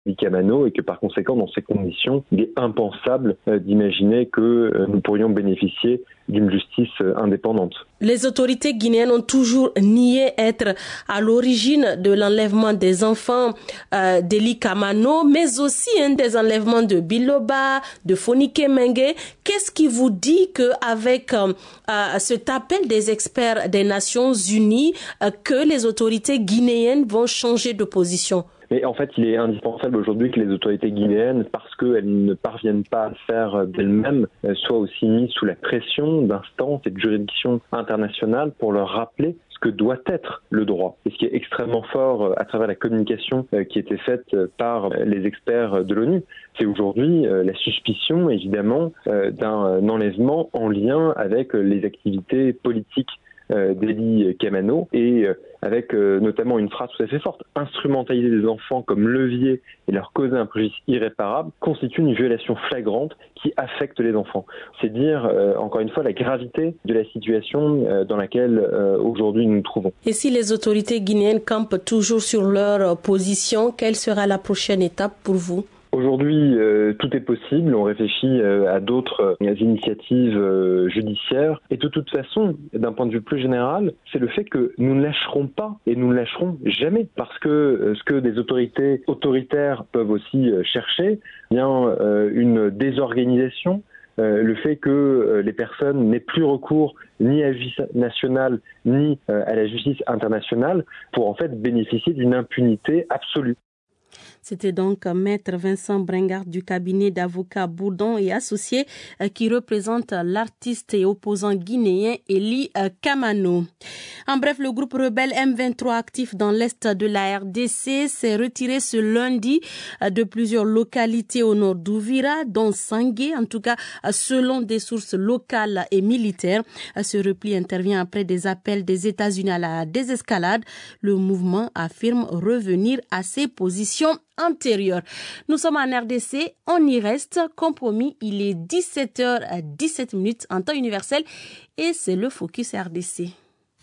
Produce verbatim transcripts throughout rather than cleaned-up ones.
Kamano et que par conséquent, dans ces conditions, il est impensable euh, d'imaginer que euh, nous pourrions bénéficier d'une justice euh, indépendante. Les autorités guinéennes ont toujours nié être à l'origine de l'enlèvement des enfants euh, d'Eli Kamano, mais aussi hein, des enlèvements de Biloba, de Fonike Mengue. Qu'est-ce qui vous dit qu'avec euh, euh, cet appel des experts des Nations Unies, euh, que les autorités guinéennes vont changer de position? Mais en fait, il est indispensable aujourd'hui que les autorités guinéennes, parce qu'elles ne parviennent pas à le faire d'elles-mêmes, soient aussi mises sous la pression d'instances et de juridictions internationales pour leur rappeler ce que doit être le droit. Et ce qui est extrêmement fort à travers la communication qui a été faite par les experts de l'ONU, c'est aujourd'hui la suspicion, évidemment, d'un enlèvement en lien avec les activités politiques d'Eli Kamano et avec euh, notamment une phrase tout à fait forte, instrumentaliser les enfants comme levier et leur causer un préjudice irréparable constitue une violation flagrante qui affecte les enfants. C'est dire, euh, encore une fois, la gravité de la situation euh, dans laquelle euh, aujourd'hui nous nous trouvons. Et si les autorités guinéennes campent toujours sur leur position, quelle sera la prochaine étape pour vous ? Aujourd'hui, euh, tout est possible. On réfléchit euh, à d'autres euh, initiatives euh, judiciaires. Et de toute façon, d'un point de vue plus général, c'est le fait que nous ne lâcherons pas et nous ne lâcherons jamais. Parce que euh, ce que des autorités autoritaires peuvent aussi euh, chercher, bien euh, une désorganisation, euh, le fait que euh, les personnes n'aient plus recours ni à la justice nationale ni euh, à la justice internationale pour en fait bénéficier d'une impunité absolue. C'était donc Maître Vincent Bringard du cabinet d'avocats Bourdon et Associés qui représente l'artiste et opposant guinéen Eli Kamano. En bref, le groupe rebelle M vingt-trois actif dans l'est de la R D C s'est retiré ce lundi de plusieurs localités au nord d'Ouvira, dont Sangué, en tout cas selon des sources locales et militaires. Ce repli intervient après des appels des États-Unis à la désescalade. Le mouvement affirme revenir à ses positions antérieures. Nous sommes en R D C, on y reste. Compromis, il est dix-sept heures dix-sept minutes en temps universel et c'est le Focus R D C.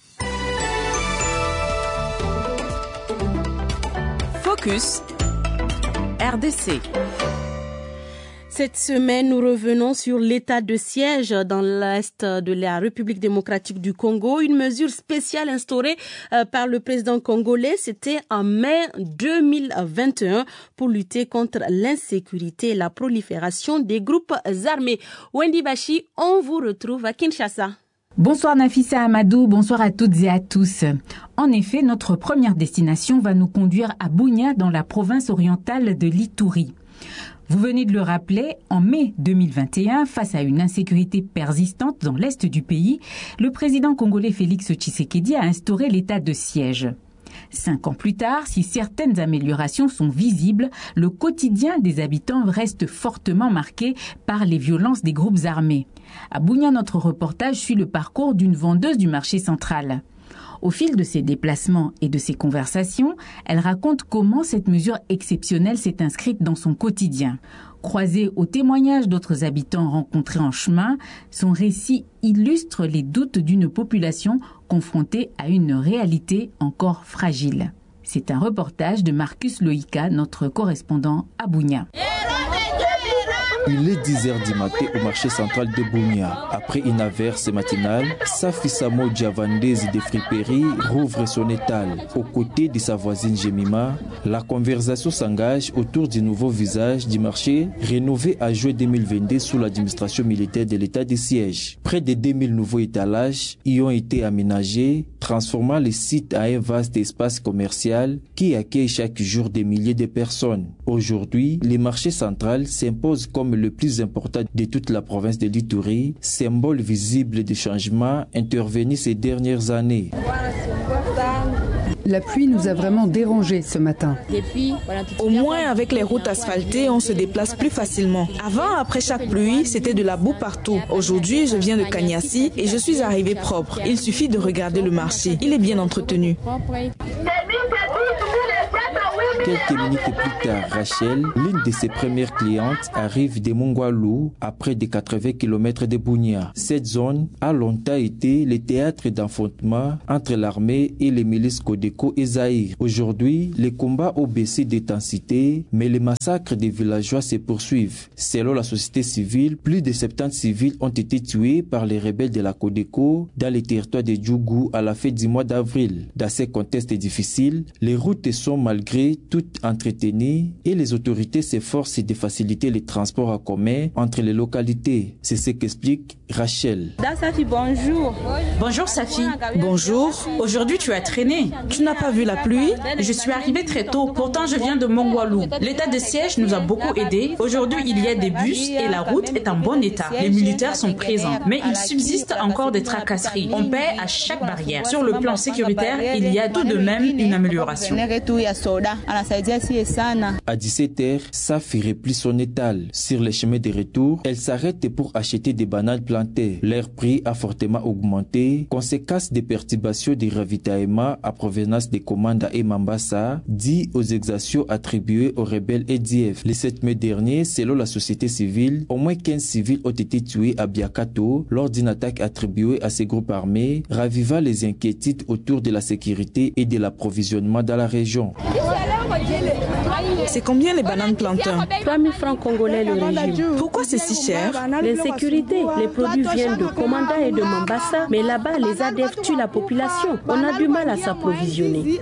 Focus R D C. Cette semaine, nous revenons sur l'état de siège dans l'est de la République démocratique du Congo. Une mesure spéciale instaurée euh, par le président congolais, c'était en mai deux mille vingt et un pour lutter contre l'insécurité et la prolifération des groupes armés. Wendy Bashi, on vous retrouve à Kinshasa. Bonsoir Nafissa Amadou, bonsoir à toutes et à tous. En effet, notre première destination va nous conduire à Bunia dans la province orientale de l'Ituri. Vous venez de le rappeler, en mai deux mille vingt et un, face à une insécurité persistante dans l'est du pays, le président congolais Félix Tshisekedi a instauré l'état de siège. Cinq ans plus tard, si certaines améliorations sont visibles, le quotidien des habitants reste fortement marqué par les violences des groupes armés. À Bunia, notre reportage suit le parcours d'une vendeuse du marché central. Au fil de ses déplacements et de ses conversations, elle raconte comment cette mesure exceptionnelle s'est inscrite dans son quotidien. Croisée aux témoignages d'autres habitants rencontrés en chemin, son récit illustre les doutes d'une population confrontée à une réalité encore fragile. C'est un reportage de Marcus Loïka, notre correspondant à Bunia. Il est dix heures du matin au marché central de Bunia. Après une averse matinale, Safi Samo Diavandezi de Friperie rouvre son étal. Aux côtés de sa voisine Jemima, la conversation s'engage autour du nouveau visage du marché rénové à juin deux mille vingt-deux sous l'administration militaire de l'état de siège. Près de deux mille nouveaux étalages y ont été aménagés, transformant le site en un vaste espace commercial qui accueille chaque jour des milliers de personnes. Aujourd'hui, le marché central s'impose comme le plus important de toute la province de l'Ituri, symbole visible des changements intervenus ces dernières années. La pluie nous a vraiment dérangés ce matin. Au moins, avec les routes asphaltées, on se déplace plus facilement. Avant, après chaque pluie, c'était de la boue partout. Aujourd'hui, je viens de Kanyasi et je suis arrivé propre. Il suffit de regarder le marché. Il est bien entretenu. Quelques minutes plus tard, Rachel, l'une de ses premières clientes, arrive de Mongwalu à près de quatre-vingts kilomètres de Bunia. Cette zone a longtemps été le théâtre d'affrontements entre l'armée et les milices Codeco et Zaïre. Aujourd'hui, les combats ont baissé d'intensité, mais les massacres des villageois se poursuivent. Selon la société civile, plus de soixante-dix civils ont été tués par les rebelles de la Codeco dans les territoires de Djougou à la fin du mois d'avril. Dans ces contextes difficiles, les routes sont malgré tout entretenues et les autorités s'efforcent de faciliter les transports en commun entre les localités. C'est ce qu'explique Rachel. Safi, bonjour. Bonjour Safi. Bonjour. Aujourd'hui tu as traîné. Tu n'as pas vu la pluie? Je suis arrivée très tôt, pourtant je viens de Mongwalu. L'état de siège nous a beaucoup aidés. Aujourd'hui il y a des bus et la route est en bon état. Les militaires sont présents, mais il subsiste encore des tracasseries. On paie à chaque barrière. Sur le plan sécuritaire, il y a tout de même une amélioration. À dix-sept heures, Safi replie son étal. Sur les chemins de retour, elle s'arrête pour acheter des bananes plantées. Leur prix a fortement augmenté, conséquence des perturbations de ravitaillement à provenance des commandes à Mambasa, dit aux exactions attribuées aux rebelles E D F. Le sept mai dernier, selon la société civile, au moins quinze civils ont été tués à Biakato lors d'une attaque attribuée à ces groupes armés, ravivant les inquiétudes autour de la sécurité et de l'approvisionnement dans la région. C'est combien les bananes plantains? trois mille francs congolais le régime. Pourquoi c'est si cher? L'insécurité, les produits viennent de Komanda et de Mambasa, mais là-bas les A D F tuent la population. On a du mal à s'approvisionner.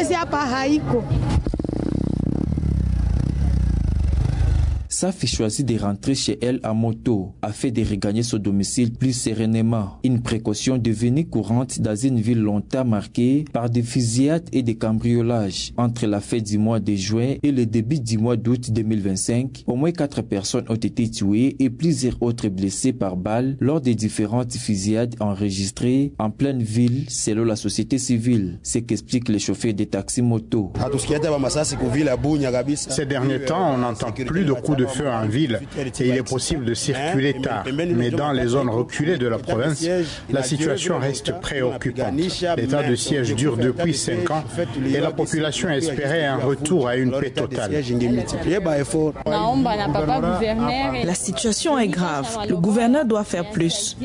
Safi choisit de rentrer chez elle à moto afin de regagner son domicile plus sereinement. Une précaution devenue courante dans une ville longtemps marquée par des fusillades et des cambriolages. Entre la fin du mois de juin et le début du mois d'août deux mille vingt-cinq, au moins quatre personnes ont été tuées et plusieurs autres blessées par balles lors des différentes fusillades enregistrées en pleine ville selon la société civile. C'est qu'explique le chauffeur des taxis moto. Ces derniers temps, on n'entend plus de coups de feu en ville et il est possible de circuler tard. Mais dans les zones reculées de la province, la situation reste préoccupante. L'état de siège dure depuis cinq ans et la population espérait un retour à une paix totale. La situation est grave. Le gouverneur doit faire plus.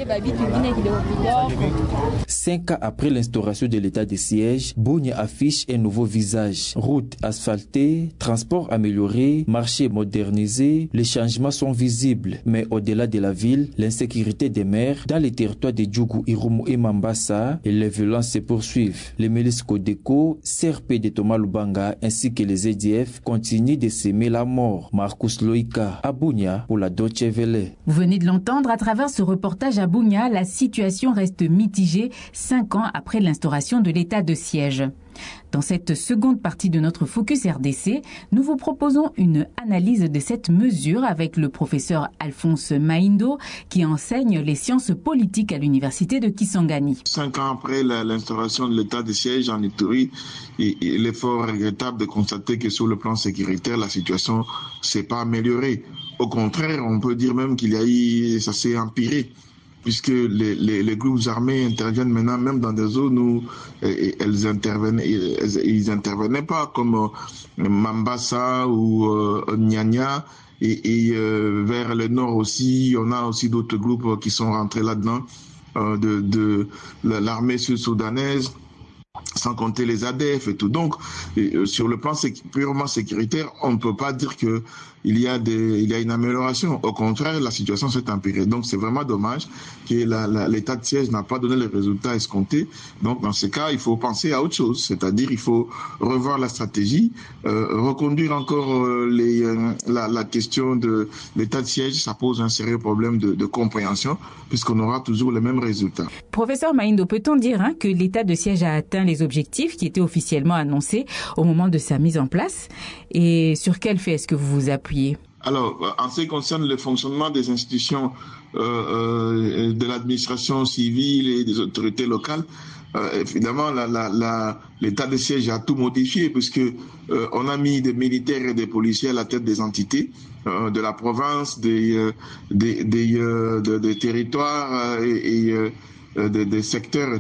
Cinq ans après l'instauration de l'état de siège, Bunia affiche un nouveau visage. Routes asphaltées, transports améliorés, marchés modernisés, les changements sont visibles. Mais au-delà de la ville, l'insécurité demeure dans les territoires de Djougou, Irumu et Mambasa et les violences se poursuivent. Les milices Codeco, C R P de Thomas Lubanga ainsi que les E D F continuent de s'aimer la mort. Marcus Loïka, à Bunia pour la Deutsche Welle. Vous venez de l'entendre à travers ce reportage à Bunia, la situation reste mitigée cinq ans après l'instauration de l'état de siège. Dans cette seconde partie de notre Focus R D C, nous vous proposons une analyse de cette mesure avec le professeur Alphonse Maindo qui enseigne les sciences politiques à l'université de Kisangani. Cinq ans après l'instauration de l'état de siège en Ituri, il est fort regrettable de constater que sur le plan sécuritaire, la situation ne s'est pas améliorée. Au contraire, on peut dire même qu'il y a eu, ça s'est empiré, puisque les, les, les groupes armés interviennent maintenant même dans des zones où eh, elles intervenaient, elles, ils intervenaient pas, comme euh, Mambasa ou euh, Nyanya, et, et euh, vers le nord aussi, on a aussi d'autres groupes qui sont rentrés là-dedans, euh, de, de l'armée sud-soudanaise, sans compter les A D F et tout. Donc, euh, sur le plan sécu- purement sécuritaire, on ne peut pas dire que il y a des, il y a une amélioration. Au contraire, la situation s'est empirée. Donc, c'est vraiment dommage que la, la, l'état de siège n'a pas donné les résultats escomptés. Donc, dans ce cas, il faut penser à autre chose. C'est-à-dire, il faut revoir la stratégie, euh, reconduire encore euh, les, euh, la, la question de l'état de siège. Ça pose un sérieux problème de, de compréhension, puisqu'on aura toujours les mêmes résultats. Professeur Maindo, peut-on dire hein, que l'état de siège a atteint les objectifs qui étaient officiellement annoncés au moment de sa mise en place? Et sur quel fait est-ce que vous vous appuyez? Alors, en ce qui concerne le fonctionnement des institutions euh, euh, de l'administration civile et des autorités locales, euh, évidemment, la, la, la, l'état de siège a tout modifié, puisque euh, on a mis des militaires et des policiers à la tête des entités euh, de la province, des, euh, des, des, euh, de, des territoires euh, et, et euh, des, des secteurs et tout.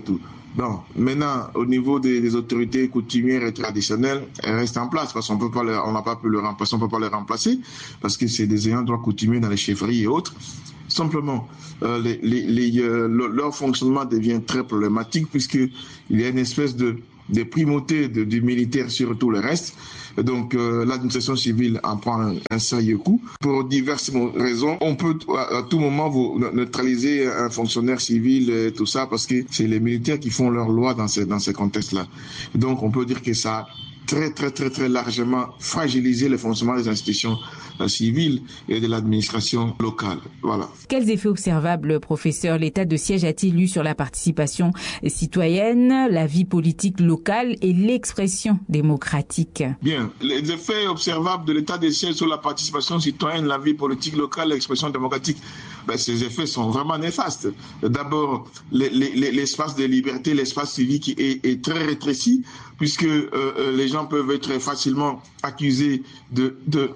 Bon, maintenant, au niveau des, des autorités coutumières et traditionnelles, elles restent en place parce qu'on peut pas, les, on n'a pas pu le remplacer, on peut pas les remplacer parce que c'est des ayants droit coutumiers dans les chefferies et autres. Simplement, euh, les, les, les, euh, le, leur fonctionnement devient très problématique puisqu'il y a une espèce de, de primauté de, du militaire sur tout le reste. Donc, euh, l'administration civile en prend un, un sérieux coup. Pour diverses raisons, on peut à, à tout moment vous neutraliser un fonctionnaire civil et tout ça parce que c'est les militaires qui font leur loi dans ces, dans ces contextes-là. Donc, on peut dire que ça a très, très, très, très largement fragilisé le fonctionnement des institutions euh, civiles et de l'administration locale. Voilà. Quels effets observables, professeur, l'état de siège a-t-il eu sur la participation citoyenne, la vie politique locale et l'expression démocratique? Bien. Les effets observables de l'état de siège sur la participation citoyenne, la vie politique locale, l'expression démocratique, ben, ces effets sont vraiment néfastes. D'abord, les, les, l'espace de liberté, l'espace civique est, est très rétréci, puisque euh, les gens peuvent être facilement accusés de, de,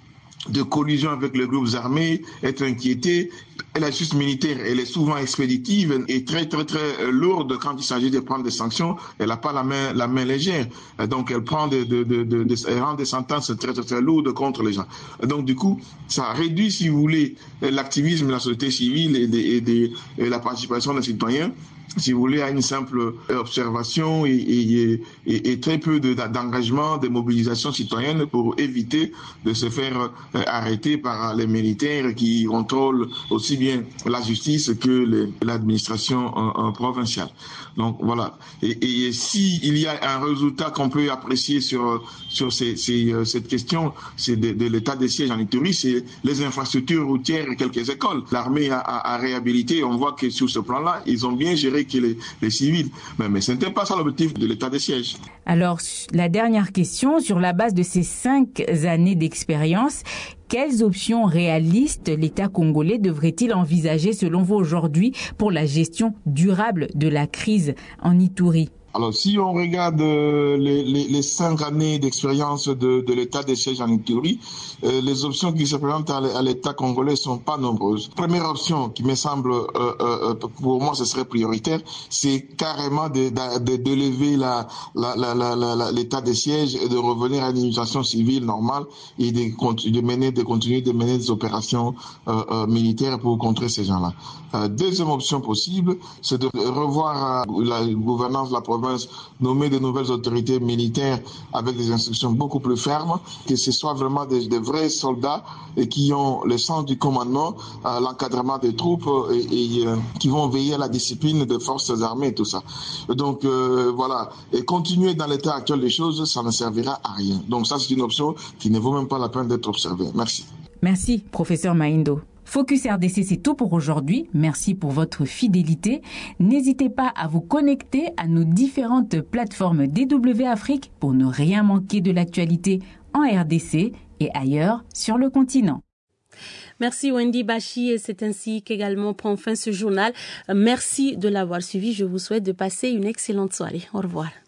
de collusion avec les groupes armés, être inquiétés. La justice militaire, elle est souvent expéditive et très, très, très lourde quand il s'agit de prendre des sanctions. Elle n'a pas la main, la main légère. Donc, elle prend des, de, de, de, de, elle rend des sentences très, très, très lourdes contre les gens. Donc, du coup, ça réduit, si vous voulez, l'activisme de la société civile et, de, et, de, et la participation des citoyens, si vous voulez, à une simple observation et, et, et, et très peu de, d'engagement, de mobilisation citoyenne pour éviter de se faire arrêter par les militaires qui contrôlent aussi bien la justice que les, l'administration euh, provinciale. Donc voilà. Et, et s'il y a un résultat qu'on peut apprécier sur sur ces, ces, cette question, c'est de, de l'état des sièges en Ituri, c'est les infrastructures routières et quelques écoles. L'armée a, a, a réhabilité. On voit que sur ce plan-là, ils ont bien géré que les, les civils. Mais, mais ce n'était pas ça l'objectif de l'état des sièges. Alors, la dernière question, sur la base de ces cinq années d'expérience, quelles options réalistes l'État congolais devrait-il envisager selon vous aujourd'hui pour la gestion durable de la crise en Ituri? Alors, si on regarde euh, les, les, les cinq années d'expérience de, de l'état des sièges en Ituri, euh, les options qui se présentent à, à l'état congolais sont pas nombreuses. Première option qui me semble, euh, euh, pour moi, ce serait prioritaire, c'est carrément de, de, de lever la, la, la, la, la, l'état des sièges et de revenir à une administration civile normale et de, de mener, de continuer de mener des opérations euh, euh, militaires pour contrer ces gens-là. Euh, deuxième option possible, c'est de revoir euh, la gouvernance de la province, nommer de nouvelles autorités militaires avec des instructions beaucoup plus fermes, que ce soit vraiment des, des vrais soldats et qui ont le sens du commandement, euh, l'encadrement des troupes et, et euh, qui vont veiller à la discipline des forces armées et tout ça. Donc euh, voilà, et continuer dans l'état actuel des choses, ça ne servira à rien. Donc ça, c'est une option qui ne vaut même pas la peine d'être observée. Merci. Merci, professeur Maindo. Focus R D C, c'est tout pour aujourd'hui. Merci pour votre fidélité. N'hésitez pas à vous connecter à nos différentes plateformes D W Afrique pour ne rien manquer de l'actualité en R D C et ailleurs sur le continent. Merci Wendy Bachi et c'est ainsi qu'également prend fin ce journal. Merci de l'avoir suivi. Je vous souhaite de passer une excellente soirée. Au revoir.